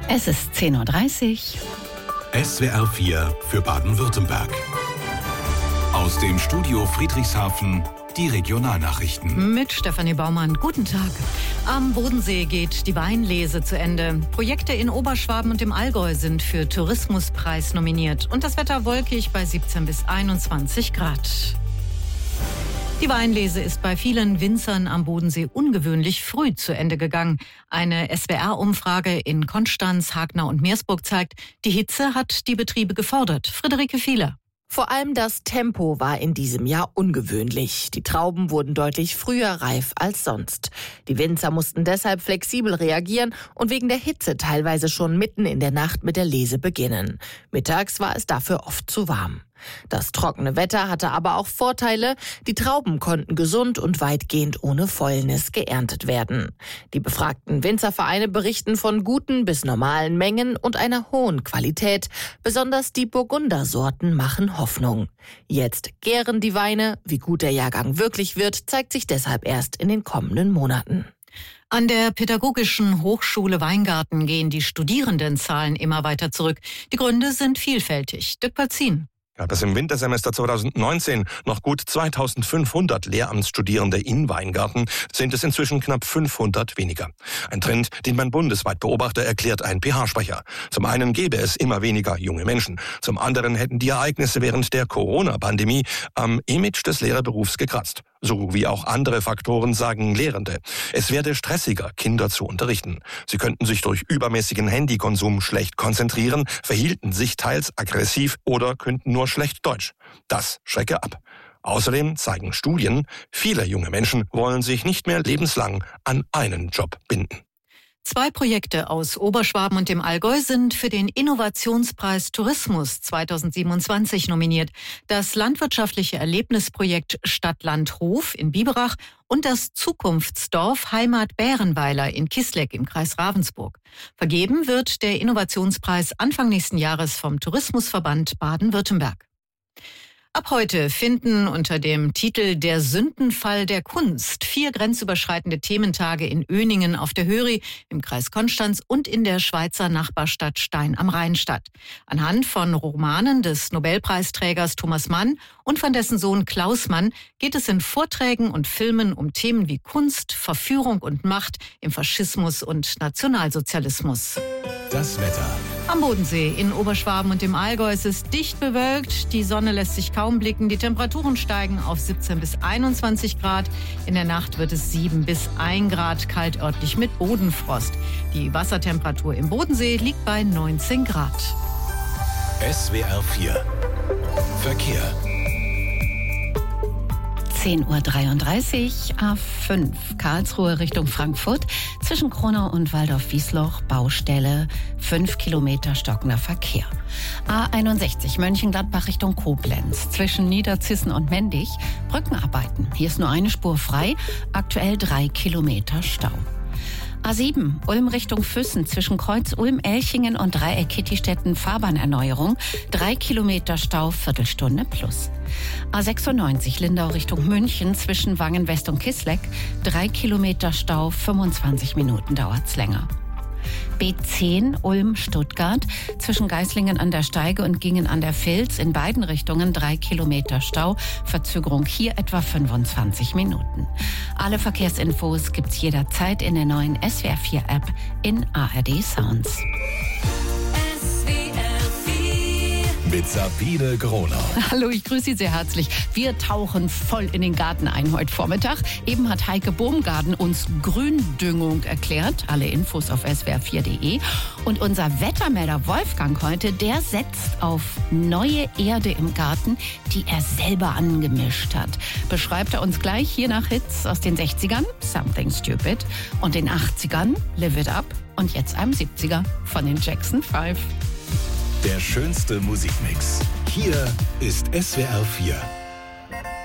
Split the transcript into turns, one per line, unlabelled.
Es ist 10:30 Uhr.
SWR 4 für Baden-Württemberg. Aus dem Studio Friedrichshafen die Regionalnachrichten.
Mit Stefanie Baumann. Guten Tag. Am Bodensee geht die Weinlese zu Ende. Projekte in Oberschwaben und im Allgäu sind für Tourismuspreis nominiert. Und das Wetter wolkig bei 17 bis 21 Grad. Die Weinlese ist bei vielen Winzern am Bodensee ungewöhnlich früh zu Ende gegangen. Eine SWR-Umfrage in Konstanz, Hagner und Meersburg zeigt, die Hitze hat die Betriebe gefordert. Friederike Fieler.
Vor allem das Tempo war in diesem Jahr ungewöhnlich. Die Trauben wurden deutlich früher reif als sonst. Die Winzer mussten deshalb flexibel reagieren und wegen der Hitze teilweise schon mitten in der Nacht mit der Lese beginnen. Mittags war es dafür oft zu warm. Das trockene Wetter hatte aber auch Vorteile. Die Trauben konnten gesund und weitgehend ohne Fäulnis geerntet werden. Die befragten Winzervereine berichten von guten bis normalen Mengen und einer hohen Qualität. Besonders die Burgundersorten machen Hoffnung. Jetzt gären die Weine. Wie gut der Jahrgang wirklich wird, zeigt sich deshalb erst in den kommenden Monaten.
An der Pädagogischen Hochschule Weingarten gehen die Studierendenzahlen immer weiter zurück. Die Gründe sind vielfältig. Dirk Palzin.
Gab es im Wintersemester 2019 noch gut 2500 Lehramtsstudierende in Weingarten, sind es inzwischen knapp 500 weniger. Ein Trend, den man bundesweit beobachte, erklärt ein PH-Sprecher. Zum einen gäbe es immer weniger junge Menschen. Zum anderen hätten die Ereignisse während der Corona-Pandemie am Image des Lehrerberufs gekratzt. So wie auch andere Faktoren sagen Lehrende. Es werde stressiger, Kinder zu unterrichten. Sie könnten sich durch übermäßigen Handykonsum schlecht konzentrieren, verhielten sich teils aggressiv oder könnten nur schlecht Deutsch. Das schrecke ab. Außerdem zeigen Studien, viele junge Menschen wollen sich nicht mehr lebenslang an einen Job binden.
2 Projekte aus Oberschwaben und dem Allgäu sind für den Innovationspreis Tourismus 2027 nominiert. Das landwirtschaftliche Erlebnisprojekt Stadt-Land-Hof in Biberach und das Zukunftsdorf Heimat Bärenweiler in Kisleck im Kreis Ravensburg. Vergeben wird der Innovationspreis Anfang nächsten Jahres vom Tourismusverband Baden-Württemberg. Ab heute finden unter dem Titel Der Sündenfall der Kunst 4 grenzüberschreitende Thementage in Öningen auf der Höri im Kreis Konstanz und in der Schweizer Nachbarstadt Stein am Rhein statt. Anhand von Romanen des Nobelpreisträgers Thomas Mann und von dessen Sohn Klaus Mann geht es in Vorträgen und Filmen um Themen wie Kunst, Verführung und Macht im Faschismus und Nationalsozialismus.
Das Wetter.
Am Bodensee, in Oberschwaben und im Allgäu ist es dicht bewölkt. Die Sonne lässt sich kaum blicken. Die Temperaturen steigen auf 17 bis 21 Grad. In der Nacht wird es 7 bis 1 Grad kalt örtlich mit Bodenfrost. Die Wassertemperatur im Bodensee liegt bei 19 Grad.
SWR 4 Verkehr.
10:33 Uhr, A5, Karlsruhe Richtung Frankfurt. Zwischen Kronau und Waldorf-Wiesloch, Baustelle, 5 Kilometer stockender Verkehr. A61, Mönchengladbach Richtung Koblenz. Zwischen Niederzissen und Mendig, Brückenarbeiten. Hier ist nur eine Spur frei, aktuell 3 Kilometer Stau. A7, Ulm Richtung Füssen, zwischen Kreuz Ulm-Elchingen und Dreieck-Kittistetten Fahrbahnerneuerung, 3 Kilometer Stau, Viertelstunde plus. A96, Lindau Richtung München, zwischen Wangen-West und Kisleck, 3 Kilometer Stau, 25 Minuten dauert's länger. B10 Ulm-Stuttgart, zwischen Geislingen an der Steige und Gingen an der Vils, in beiden Richtungen 3 Kilometer Stau, Verzögerung hier etwa 25 Minuten. Alle Verkehrsinfos gibt's jederzeit in der neuen SWR 4 App in ARD Sounds.
Mit Sabine Gronau.
Hallo, ich grüße Sie sehr herzlich. Wir tauchen voll in den Garten ein heute Vormittag. Eben hat Heike Bohmgarten uns Gründüngung erklärt. Alle Infos auf swr4.de. Und unser Wettermelder Wolfgang heute, der setzt auf neue Erde im Garten, die er selber angemischt hat. Beschreibt er uns gleich hier nach Hits aus den 60ern, Something Stupid, und den 80ern, Live It Up, und jetzt einem 70er von den Jackson 5.
Der schönste Musikmix. Hier ist SWR 4.